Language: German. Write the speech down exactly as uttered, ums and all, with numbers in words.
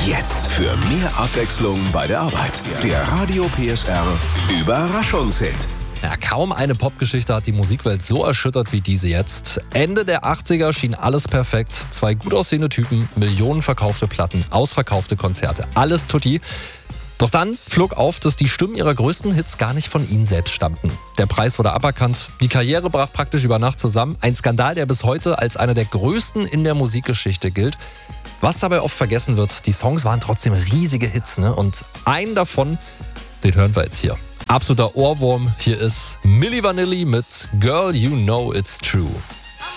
Jetzt für mehr Abwechslung bei der Arbeit. Der Radio P S R Überraschungshit. Ja, kaum eine Popgeschichte hat die Musikwelt so erschüttert wie diese jetzt. Ende der achtziger schien alles perfekt. Zwei gut aussehende Typen, Millionen verkaufte Platten, ausverkaufte Konzerte, alles tutti. Doch dann flog auf, dass die Stimmen ihrer größten Hits gar nicht von ihnen selbst stammten. Der Preis wurde aberkannt, die Karriere brach praktisch über Nacht zusammen. Ein Skandal, der bis heute als einer der größten in der Musikgeschichte gilt. Was dabei oft vergessen wird, die Songs waren trotzdem riesige Hits, ne? Und einen davon, den hören wir jetzt hier. Absoluter Ohrwurm, hier ist Milli Vanilli mit Girl You Know It's True.